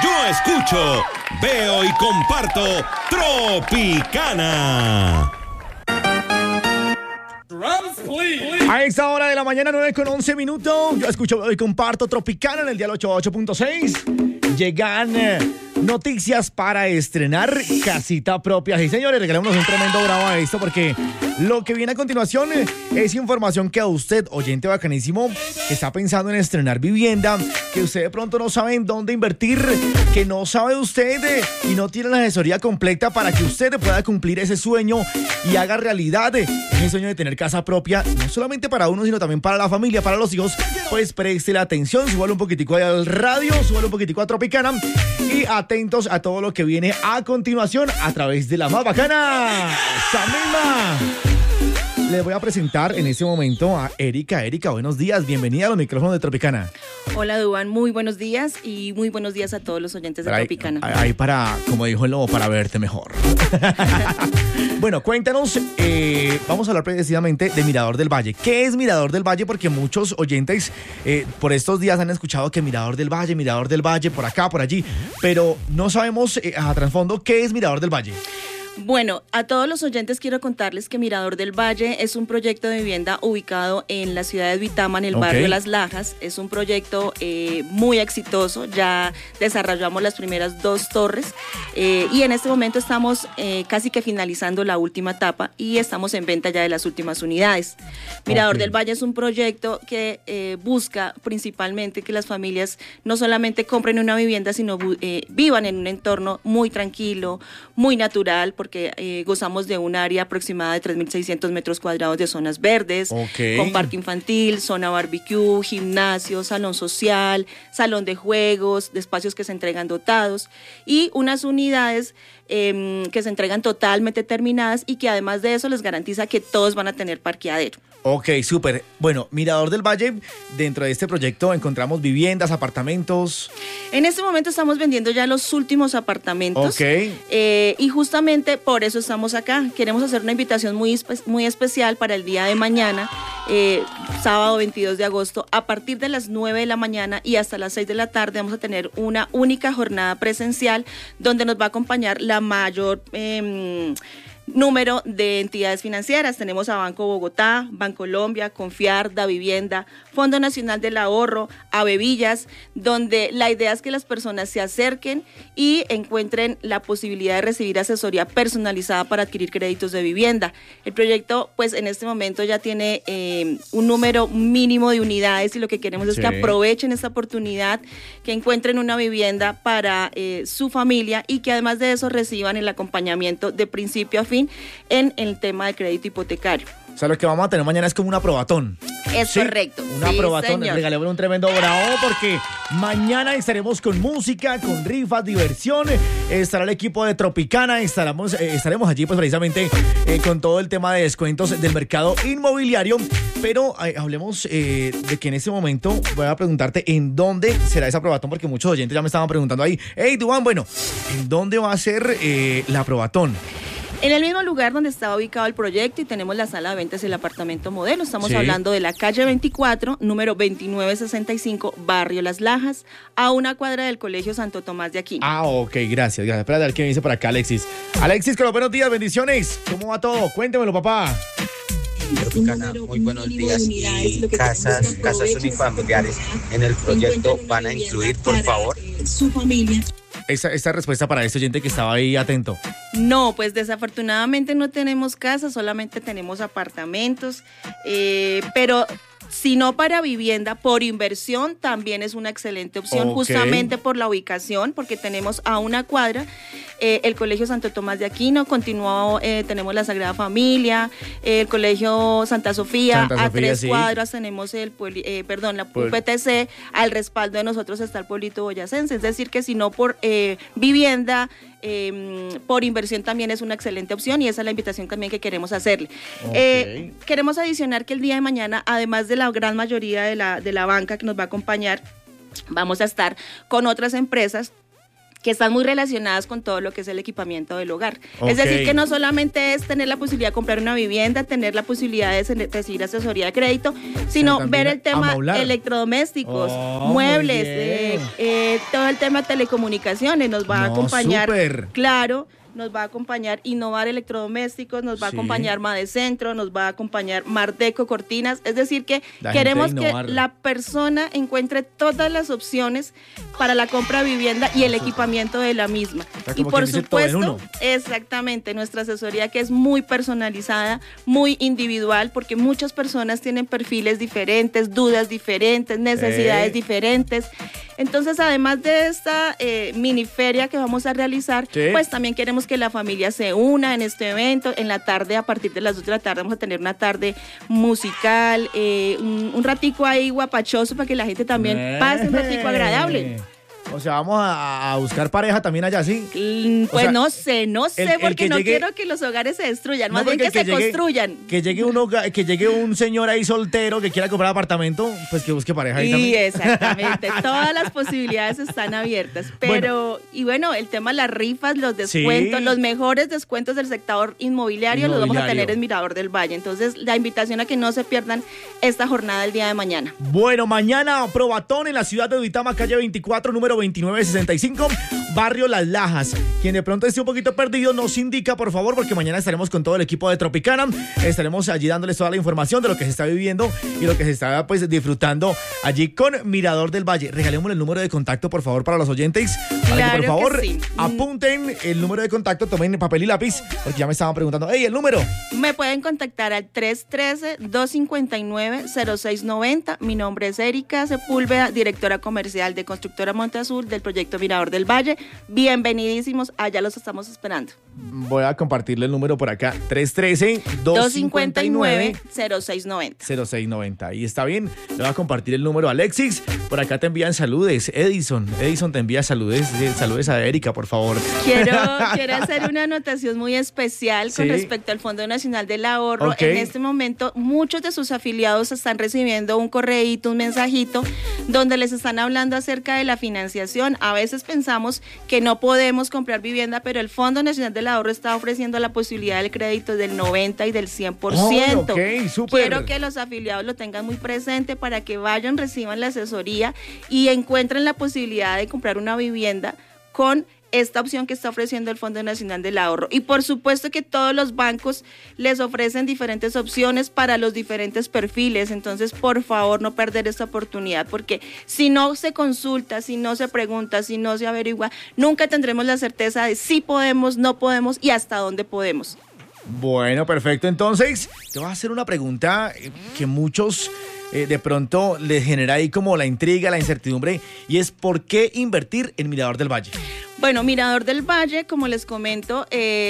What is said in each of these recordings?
Yo escucho, veo y comparto Tropicana. A esta hora de la mañana, 9:11. Yo escucho, veo y comparto Tropicana en el dial 88.6. Llegan noticias para estrenar casita propia. Sí, señores, regalémonos un tremendo bravo a esto porque lo que viene a continuación es información que a usted, oyente bacanísimo, que está pensando en estrenar vivienda, que usted de pronto no sabe en dónde invertir, que no sabe usted y no tiene la asesoría completa para que usted pueda cumplir ese sueño y haga realidad ese sueño de tener casa propia, no solamente para uno, sino también para la familia, para los hijos. Pues préstele atención, súbale un poquitico al radio, súbale un poquitico a Tropicana y atentos a todo lo que viene a continuación a través de la más bacana, Samima. Les voy a presentar en este momento a Erika. Erika, buenos días, bienvenida a los micrófonos de Tropicana. Hola, Duván, muy buenos días y muy buenos días a todos los oyentes de Tropicana. Ahí para, como dijo el lobo, para verte mejor. Bueno, cuéntanos, vamos a hablar precisamente de Mirador del Valle. ¿Qué es Mirador del Valle? Porque muchos oyentes por estos días han escuchado que Mirador del Valle, por acá, por allí, pero no sabemos a trasfondo qué es Mirador del Valle. Bueno, a todos los oyentes quiero contarles que Mirador del Valle es un proyecto de vivienda ubicado en la ciudad de Duitama, en el barrio Las Lajas. Es un proyecto muy exitoso, ya desarrollamos las primeras 2 torres y en este momento estamos casi que finalizando la última etapa y estamos en venta ya de las últimas unidades. Mirador del Valle es un proyecto que busca principalmente que las familias no solamente compren una vivienda, sino vivan en un entorno muy tranquilo, muy natural, porque gozamos de un área aproximada de 3.600 metros cuadrados de zonas verdes, con parque infantil, zona barbecue, gimnasio, salón social, salón de juegos, de espacios que se entregan dotados y unas unidades que se entregan totalmente terminadas y que además de eso les garantiza que todos van a tener parqueadero. Ok, súper. Bueno, Mirador del Valle, dentro de este proyecto encontramos viviendas, apartamentos. En este momento estamos vendiendo ya los últimos apartamentos. Y justamente por eso estamos acá. Queremos hacer una invitación muy especial para el día de mañana, sábado 22 de agosto, a partir de las 9 de la mañana y hasta las 6 de la tarde vamos a tener una única jornada presencial donde nos va a acompañar la mayor número de entidades financieras. Tenemos a Banco Bogotá, Bancolombia, Confiar, Davivienda, Fondo Nacional del Ahorro, Avevillas, donde la idea es que las personas se acerquen y encuentren la posibilidad de recibir asesoría personalizada para adquirir créditos de vivienda. El proyecto, pues en este momento ya tiene un número mínimo de unidades y lo que queremos es que aprovechen esta oportunidad, que encuentren una vivienda para su familia y que además de eso reciban el acompañamiento de principio a fin en el tema de crédito hipotecario. O sea, lo que vamos a tener mañana es como un aprobatón. Es correcto. Un aprobatón. Regalemos un tremendo bravo porque mañana estaremos con música, con rifas, diversión. Estará el equipo de Tropicana. Estaremos allí pues precisamente con todo el tema de descuentos del mercado inmobiliario. Pero hablemos de que en este momento voy a preguntarte en dónde será ese aprobatón porque muchos oyentes ya me estaban preguntando ahí. Hey, Duván, bueno, ¿en dónde va a ser el aprobatón? En el mismo lugar donde estaba ubicado el proyecto y tenemos la sala de ventas y el apartamento modelo. Estamos hablando de la calle 24, número 2965, barrio Las Lajas, a una cuadra del Colegio Santo Tomás de Aquino. Ah, ok, gracias. Espera a ver qué me dice por acá Alexis. Alexis, con los buenos días, bendiciones. ¿Cómo va todo? Cuéntemelo, papá. Tropicana, muy buenos días. Y casas unifamiliares en el proyecto van a incluir, por favor, su familia. Esta respuesta para este oyente que estaba ahí atento. No, pues desafortunadamente no tenemos casas, solamente tenemos apartamentos, pero si no para vivienda, por inversión también es una excelente opción, justamente por la ubicación, porque tenemos a una cuadra el Colegio Santo Tomás de Aquino, continuó, tenemos la Sagrada Familia, el Colegio Santa Sofía, a 3 cuadras tenemos la UPTC, al respaldo de nosotros está el pueblito boyacense, es decir que si no por vivienda, por inversión también es una excelente opción y esa es la invitación también que queremos hacerle. Queremos adicionar que el día de mañana, además de la gran mayoría de la banca que nos va a acompañar, vamos a estar con otras empresas que están muy relacionadas con todo lo que es el equipamiento del hogar. Es decir, que no solamente es tener la posibilidad de comprar una vivienda, tener la posibilidad de recibir asesoría de crédito, sino ver el tema electrodomésticos, muebles, todo el tema de telecomunicaciones, nos va a acompañar, súper. Claro, nos va a acompañar Innovar Electrodomésticos, nos va a acompañar Madecentro, nos va a acompañar Mardeco Cortinas, es decir que queremos que la persona encuentre todas las opciones para la compra de vivienda y el equipamiento de la misma. Y por supuesto, exactamente, nuestra asesoría que es muy personalizada, muy individual, porque muchas personas tienen perfiles diferentes, dudas diferentes, necesidades diferentes. Entonces, además de esta mini feria que vamos a realizar, pues también queremos que la familia se una en este evento. En la tarde, a partir de las 2 de la tarde, vamos a tener una tarde musical, un ratico ahí guapachoso para que la gente también pase un ratico agradable. O sea, vamos a buscar pareja también allá, ¿sí? Pues o sea, no sé, porque no quiero que los hogares se destruyan, más bien que se construyan. Que llegue un señor ahí soltero que quiera comprar apartamento, pues que busque pareja ahí también. Sí, exactamente. Todas las posibilidades están abiertas. Pero, bueno, el tema de las rifas, los descuentos, los mejores descuentos del sector inmobiliario los vamos a tener en Mirador del Valle. Entonces, la invitación a que no se pierdan esta jornada el día de mañana. Bueno, mañana probatón en la ciudad de Duitama, calle 24, número 2965, barrio Las Lajas. Quien de pronto esté un poquito perdido nos indica, por favor, porque mañana estaremos con todo el equipo de Tropicana. Estaremos allí dándoles toda la información de lo que se está viviendo y lo que se está pues disfrutando allí con Mirador del Valle. Regalemos el número de contacto, por favor, para los oyentes. Para que, por favor, apunten el número de contacto, tomen papel y lápiz, porque ya me estaban preguntando. ¡Ey, el número! Me pueden contactar al 313-259-0690. Mi nombre es Erika Sepúlveda, directora comercial de Constructora Monte Azul del proyecto Mirador del Valle. Bienvenidísimos, allá los estamos esperando. Voy a compartirle el número por acá, 313-259-0690. 0690, y está bien, le voy a compartir el número a Alexis. Por acá te envían saludes, Edison te envía saludes a Erika, por favor. Quiero hacer una anotación muy especial con respecto al Fondo Nacional del Ahorro. En este momento, muchos de sus afiliados están recibiendo un correíto, un mensajito, donde les están hablando acerca de la financiación. A veces pensamos que no podemos comprar vivienda, pero el Fondo Nacional del Ahorro está ofreciendo la posibilidad del crédito del 90 y del 100%. Súper. Quiero que los afiliados lo tengan muy presente para que vayan, reciban la asesoría y encuentren la posibilidad de comprar una vivienda con esta opción que está ofreciendo el Fondo Nacional del Ahorro. Y por supuesto que todos los bancos les ofrecen diferentes opciones para los diferentes perfiles. Entonces, por favor, no perder esta oportunidad, porque si no se consulta, si no se pregunta, si no se averigua, nunca tendremos la certeza de si podemos, no podemos y hasta dónde podemos. Bueno, perfecto. Entonces, te voy a hacer una pregunta que muchos de pronto les genera ahí como la intriga, la incertidumbre, y es ¿por qué invertir en Mirador del Valle? Bueno, Mirador del Valle, como les comento,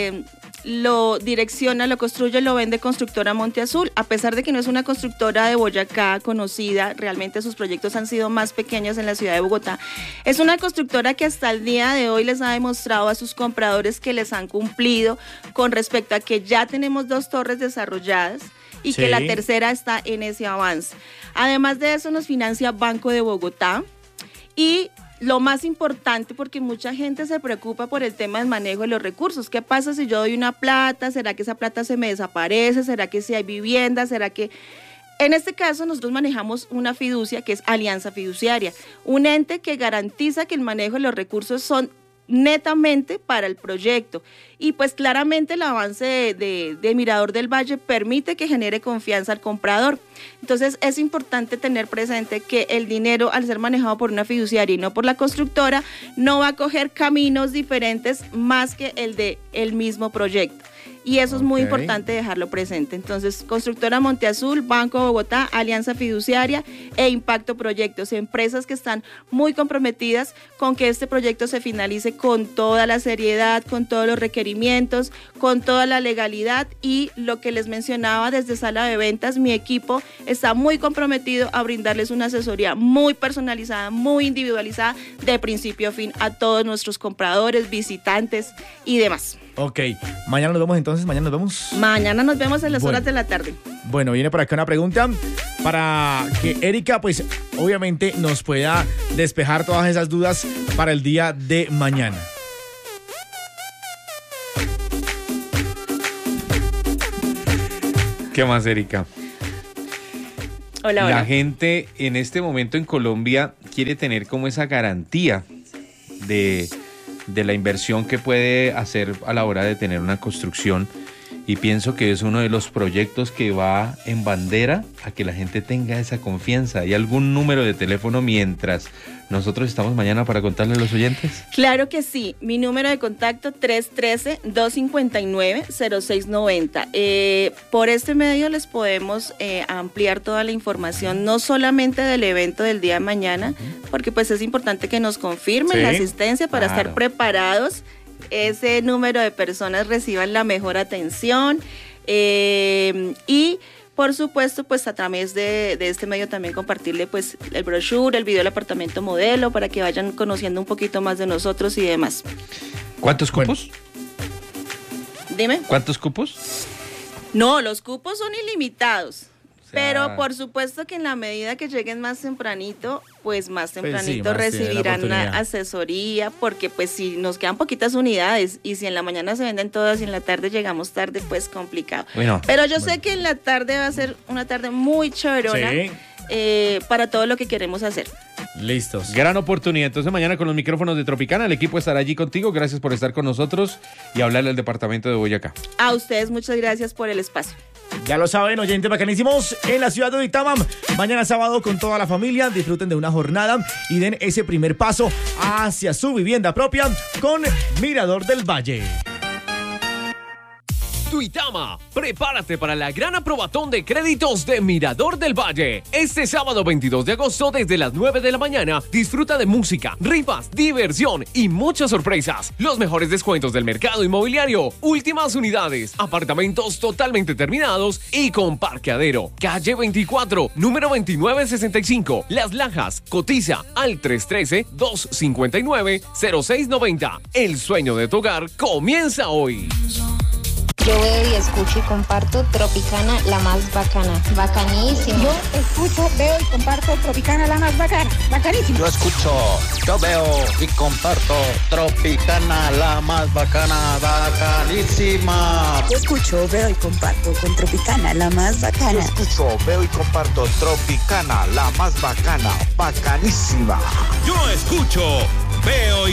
lo direcciona, lo construye, lo vende Constructora Monte Azul. A pesar de que no es una constructora de Boyacá conocida, realmente sus proyectos han sido más pequeños en la ciudad de Bogotá. Es una constructora que hasta el día de hoy les ha demostrado a sus compradores que les han cumplido con respecto a que ya tenemos 2 torres desarrolladas y que la tercera está en ese avance. Además de eso, nos financia Banco de Bogotá y lo más importante, porque mucha gente se preocupa por el tema del manejo de los recursos. ¿Qué pasa si yo doy una plata? ¿Será que esa plata se me desaparece? ¿Será que si hay vivienda? ¿Será que...? En este caso, nosotros manejamos una fiducia que es Alianza Fiduciaria, un ente que garantiza que el manejo de los recursos son netamente para el proyecto. Y pues claramente el avance de Mirador del Valle permite que genere confianza al comprador. Entonces es importante tener presente que el dinero, al ser manejado por una fiduciaria y no por la constructora, no va a coger caminos diferentes más que el de el mismo proyecto. Y eso es muy importante dejarlo presente. Entonces, Constructora Monte Azul, Banco de Bogotá, Alianza Fiduciaria e Impacto Proyectos, empresas que están muy comprometidas con que este proyecto se finalice con toda la seriedad, con todos los requerimientos, con toda la legalidad, y lo que les mencionaba desde Sala de Ventas, mi equipo está muy comprometido a brindarles una asesoría muy personalizada, muy individualizada, de principio a fin a todos nuestros compradores, visitantes y demás. Ok, mañana nos vemos entonces, mañana nos vemos en las horas de la tarde. Bueno, viene por acá una pregunta para que Erika, pues obviamente nos pueda despejar todas esas dudas para el día de mañana. ¿Qué más, Erika? Hola. La gente en este momento en Colombia quiere tener como esa garantía de la inversión que puede hacer a la hora de tener una construcción. Y pienso que es uno de los proyectos que va en bandera a que la gente tenga esa confianza. ¿Hay algún número de teléfono mientras nosotros estamos mañana para contarle a los oyentes? Claro que sí. Mi número de contacto 313-259-0690. Por este medio les podemos ampliar toda la información, no solamente del evento del día de mañana, porque pues es importante que nos confirmen la asistencia para estar preparados. Ese número de personas reciban la mejor atención y por supuesto pues a través de este medio también compartirle pues el brochure, el video del apartamento modelo para que vayan conociendo un poquito más de nosotros y demás. ¿Cuántos cupos? Dime. ¿Cuántos cupos? No, los cupos son ilimitados. Pero por supuesto que en la medida que lleguen más tempranito, pues más tempranito recibirán asesoría, porque pues si nos quedan poquitas unidades y si en la mañana se venden todas y en la tarde llegamos tarde, pues complicado. Pero yo sé que en la tarde va a ser una tarde muy chéverona para todo lo que queremos hacer. Listos. Gran oportunidad. Entonces mañana con los micrófonos de Tropicana, el equipo estará allí contigo. Gracias por estar con nosotros y hablarle al departamento de Boyacá. A ustedes muchas gracias por el espacio. Ya lo saben, oyentes bacanísimos, en la ciudad de Uitama, mañana sábado con toda la familia, disfruten de una jornada y den ese primer paso hacia su vivienda propia con Mirador del Valle. Uitama, prepárate para la gran aprobatón de créditos de Mirador del Valle. Este sábado 22 de agosto desde las 9 de la mañana, disfruta de música, rifas, diversión y muchas sorpresas. Los mejores descuentos del mercado inmobiliario, últimas unidades, apartamentos totalmente terminados y con parqueadero. Calle 24, número 2965, Las Lajas. Cotiza al 313-259-0690. El sueño de tu hogar comienza hoy. Yo veo y escucho y comparto Tropicana, la más bacana. Bacanísimo. Yo escucho, veo y comparto Tropicana, la más bacana. Bacanísimo. Yo escucho, yo veo y comparto Tropicana, la más bacana. Bacanísima. Yo escucho, veo y comparto con Tropicana, la más bacana. Yo escucho, veo y comparto Tropicana, la más bacana. Bacanísima. Yo escucho, veo y